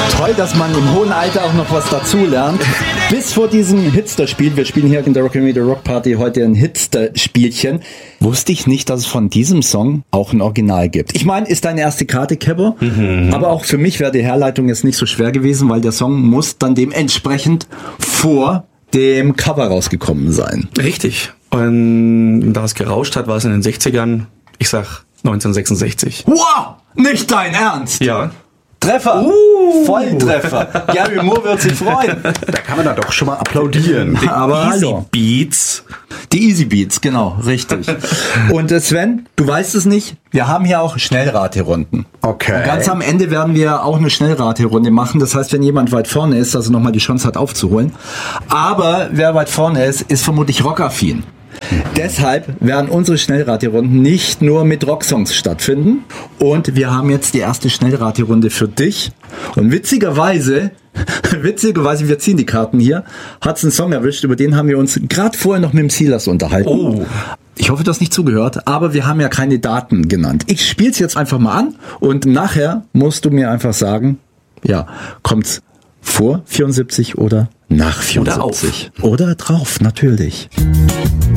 Toll, dass man im hohen Alter auch noch was dazulernt. Bis vor diesem Hitster-Spiel, wir spielen hier in der Rockabilly Rock Party heute ein Hitster-Spielchen, wusste ich nicht, dass es von diesem Song auch ein Original gibt. Ich meine, ist deine erste Karte, Kepper, aber auch für mich wäre die Herleitung jetzt nicht so schwer gewesen, weil der Song muss dann dementsprechend vor dem Cover rausgekommen sein. Richtig. Und da es gerauscht hat, war es in den 60ern, ich sag 1966. Wow, nicht dein Ernst? Ja. Treffer, Volltreffer. Gary Moore wird sich freuen. Da kann man dann doch schon mal applaudieren. Aber Easy hallo. Beats. Die Easy Beats, genau, richtig. Und Sven, du weißt es nicht, wir haben hier auch Schnellraterunden. Okay. Und ganz am Ende werden wir auch eine Schnellraterunde machen. Das heißt, wenn jemand weit vorne ist, dass er nochmal die Chance hat aufzuholen. Aber wer weit vorne ist vermutlich rockaffin. Deshalb werden unsere Schnellraterunden nicht nur mit Rocksongs stattfinden. Und wir haben jetzt die erste Schnellraterunde für dich. Und witzigerweise, wir ziehen die Karten hier, hat's einen Song erwischt, über den haben wir uns gerade vorher noch mit dem Silas unterhalten. Oh. Ich hoffe, du hast nicht zugehört, aber wir haben ja keine Daten genannt. Ich spiel's jetzt einfach mal an und nachher musst du mir einfach sagen, ja, kommt's vor 74 oder nach 74? Oder drauf, natürlich.